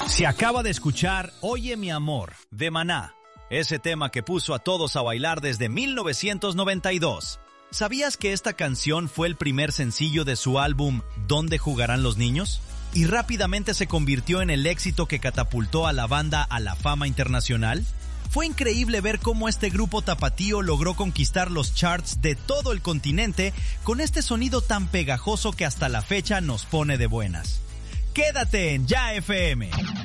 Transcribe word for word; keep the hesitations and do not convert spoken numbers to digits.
Se acaba de escuchar Oye mi amor, de Maná, ese tema que puso a todos a bailar desde mil novecientos noventa y dos. ¿Sabías que esta canción fue el primer sencillo de su álbum ¿Dónde jugarán los niños? Y rápidamente se convirtió en el éxito que catapultó a la banda a la fama internacional. Fue increíble ver cómo este grupo tapatío logró conquistar los charts de todo el continente con este sonido tan pegajoso que hasta la fecha nos pone de buenas. Quédate en Ya F M.